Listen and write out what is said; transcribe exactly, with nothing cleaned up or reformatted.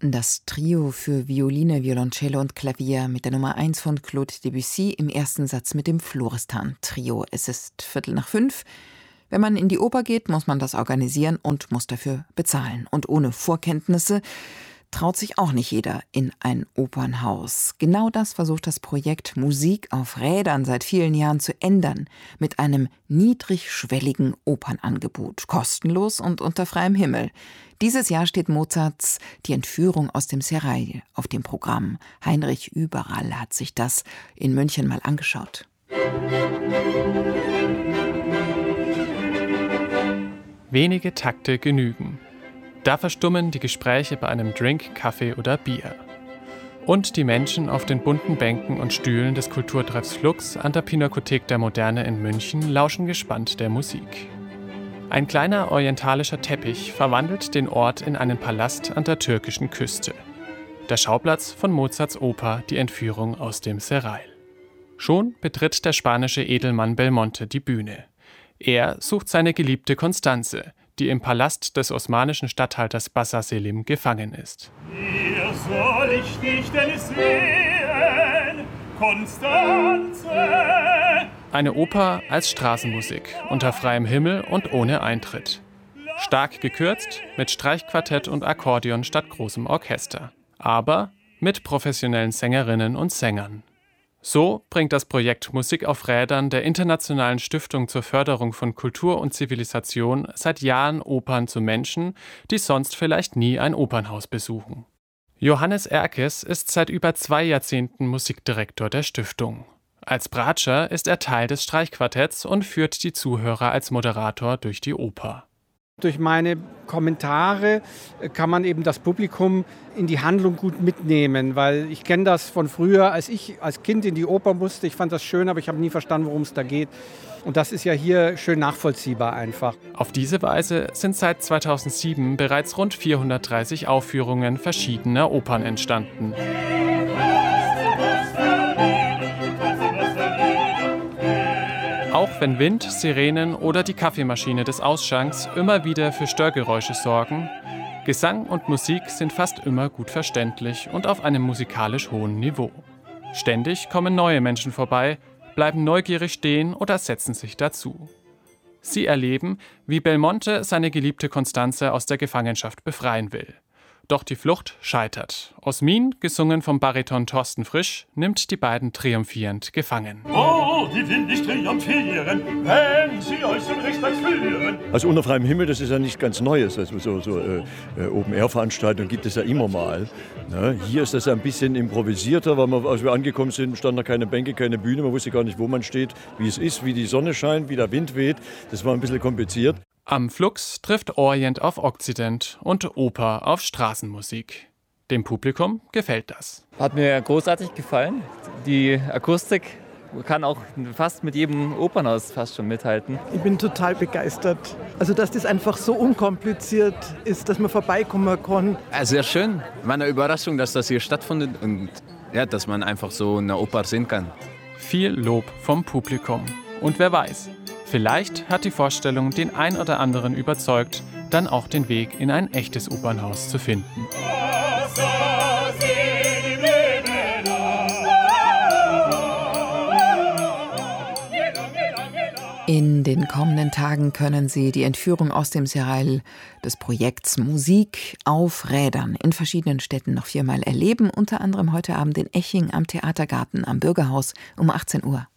Das Trio für Violine, Violoncello und Klavier mit der Nummer eins von Claude Debussy im ersten Satz mit dem Florestan-Trio. Es ist Viertel nach fünf. Wenn man in die Oper geht, muss man das organisieren und muss dafür bezahlen. Und ohne Vorkenntnisse traut sich auch nicht jeder in ein Opernhaus. Genau das versucht das Projekt Musik auf Rädern seit vielen Jahren zu ändern. Mit einem niedrigschwelligen Opernangebot. Kostenlos und unter freiem Himmel. Dieses Jahr steht Mozarts Die Entführung aus dem Serail auf dem Programm. Heinrich Überall hat sich das in München mal angeschaut. Wenige Takte genügen. Da verstummen die Gespräche bei einem Drink, Kaffee oder Bier. Und die Menschen auf den bunten Bänken und Stühlen des Kulturtreffs Flux an der Pinakothek der Moderne in München lauschen gespannt der Musik. Ein kleiner orientalischer Teppich verwandelt den Ort in einen Palast an der türkischen Küste. Der Schauplatz von Mozarts Oper Die Entführung aus dem Serail. Schon betritt der spanische Edelmann Belmonte die Bühne. Er sucht seine geliebte Constanze, die im Palast des osmanischen Statthalters Bassa Selim gefangen ist. Hier soll ich dich denn sehen, Constanze? Eine Oper als Straßenmusik, unter freiem Himmel und ohne Eintritt. Stark gekürzt, mit Streichquartett und Akkordeon statt großem Orchester. Aber mit professionellen Sängerinnen und Sängern. So bringt das Projekt Musik auf Rädern der Internationalen Stiftung zur Förderung von Kultur und Zivilisation seit Jahren Opern zu Menschen, die sonst vielleicht nie ein Opernhaus besuchen. Johannes Erkes ist seit über zwei Jahrzehnten Musikdirektor der Stiftung. Als Bratscher ist er Teil des Streichquartetts und führt die Zuhörer als Moderator durch die Oper. Durch meine Kommentare kann man eben das Publikum in die Handlung gut mitnehmen, weil ich kenne das von früher, als ich als Kind in die Oper musste. Ich fand das schön, aber ich habe nie verstanden, worum es da geht. Und das ist ja hier schön nachvollziehbar einfach. Auf diese Weise sind seit zweitausendsieben bereits rund vierhundertdreißig Aufführungen verschiedener Opern entstanden. Auch wenn Wind, Sirenen oder die Kaffeemaschine des Ausschanks immer wieder für Störgeräusche sorgen, Gesang und Musik sind fast immer gut verständlich und auf einem musikalisch hohen Niveau. Ständig kommen neue Menschen vorbei, bleiben neugierig stehen oder setzen sich dazu. Sie erleben, wie Belmonte seine geliebte Constanze aus der Gefangenschaft befreien will. Doch die Flucht scheitert. Osmin, gesungen vom Bariton Thorsten Frisch, nimmt die beiden triumphierend gefangen. Oh, die will nicht triumphieren, wenn sie euch zum Richtplatz führen. Also unter freiem Himmel, das ist ja nicht ganz Neues. Also so, so äh, Open-Air-Veranstaltungen gibt es ja immer mal. Ne? Hier ist das ein bisschen improvisierter, weil wir, als wir angekommen sind, standen da keine Bänke, keine Bühne. Man wusste gar nicht, wo man steht, wie es ist, wie die Sonne scheint, wie der Wind weht. Das war ein bisschen kompliziert. Am Flux trifft Orient auf Okzident und Oper auf Straßenmusik. Dem Publikum gefällt das. Hat mir großartig gefallen. Die Akustik kann auch fast mit jedem Opernhaus fast schon mithalten. Ich bin total begeistert. Also, dass das einfach so unkompliziert ist, dass man vorbeikommen kann. Ja, sehr schön. War eine Überraschung, dass das hier stattfindet und ja, dass man einfach so eine Oper sehen kann. Viel Lob vom Publikum. Und wer weiß, vielleicht hat die Vorstellung den ein oder anderen überzeugt, dann auch den Weg in ein echtes Opernhaus zu finden. In den kommenden Tagen können Sie die Entführung aus dem Serail des Projekts Musik auf Rädern in verschiedenen Städten noch viermal erleben, unter anderem heute Abend in Eching am Theatergarten am Bürgerhaus um achtzehn Uhr.